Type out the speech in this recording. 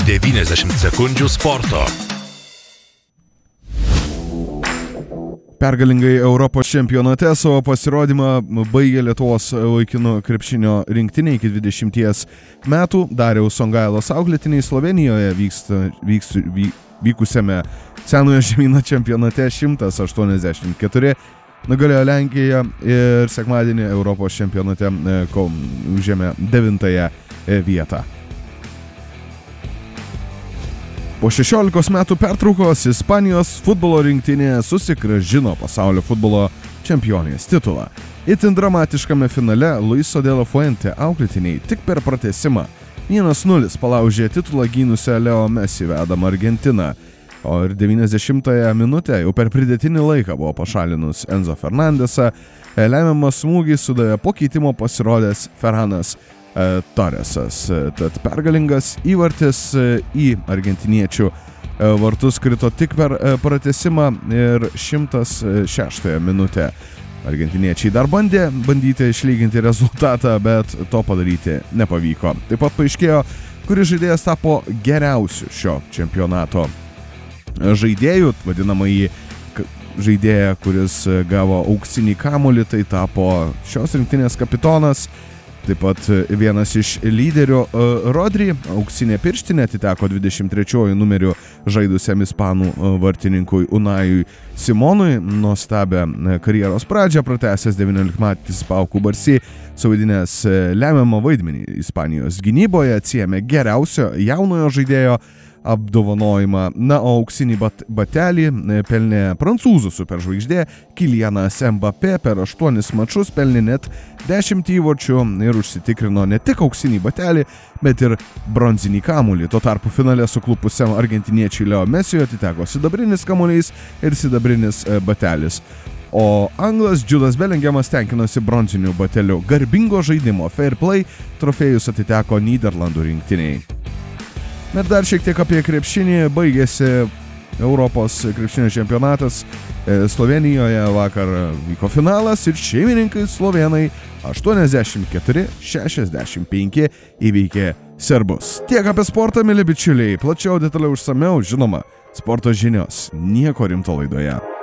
90 sekundžių sporto. Pergalingai Europos čempionate savo pasirodymą baigė Lietuvos vaikinų krepšinio rinktinė iki 20 metų. Dariaus Songailos auklėtiniai Slovenijoje vykusiame senojo žemyno čempionate 184 nugalėjo Lenkiją ir sekmadienį Europos čempionate užėmė 9 vietą. Po 16 metų pertraukos Ispanijos futbolo rinktinė susigrąžino pasaulio futbolo čempionės titulą. Itin dramatiškame finale Luiso de la Fuente auklėtiniai tik per pratęsimą 1-0 palaužė titulą gynusią Leo Messi vedamą Argentiną, o ir 90-ąją minutę jau per pridėtinį laiką buvo pašalinus Enzo Fernandesą. Lemiamą smūgį sudavė po keitimo pasirodęs Ferranas Torresas. Tad pergalingas įvartis į argentiniečių vartus krito tik per pratęsimą ir 106 minutę. Argentiniečiai dar bandyti išlyginti rezultatą, bet to padaryti nepavyko. Taip pat paaiškėjo, kuris žaidėjas tapo geriausiu šio čempionato žaidėjų, vadinamąjį žaidėją, kuris gavo auksinį kamuolį, tai tapo šios rinktinės kapitonas. Taip pat vienas iš lyderių Rodri, auksinė pirštinė atiteko 23 numeriu žaidusiam ispanų vartininkui Unajui Simonui. Nuostabią karjeros pradžią pratęsęs 19-metis Pau Cubarsí, suvaidinęs lemiamą vaidmenį Ispanijos gynyboje, atsiėmė geriausio jaunojo žaidėjo apdovanojimą. Na, o auksinį batelį pelnė prancūzų superžvaigždė Kylianas Mbappé. Per 8 mačus pelnė net 10 įvarčių ir užsitikrino ne tik auksinį batelį, bet ir bronzinį kamuolį. Tuo tarpu finale suklupusiam argentiniečiui Leo Messiui atiteko sidabrinis kamuolys ir sidabrinis batelis. O anglas Judas Bellingamas tenkinosi bronziniu bateliu. Garbingo žaidimo fair play trofėjus atiteko Nyderlandų rinktiniai. Ir dar šiek tiek apie krepšinį. Baigėsi Europos krepšinio čempionatas Slovenijoje. Vakar vyko finalas ir šeimininkai slovėnai 84-65 įveikė serbus. Tiek apie sportą, mieli bičiuliai. Plačiau, detaliau, išsamiau, žinoma, sporto žinios nieko rimto laidoje.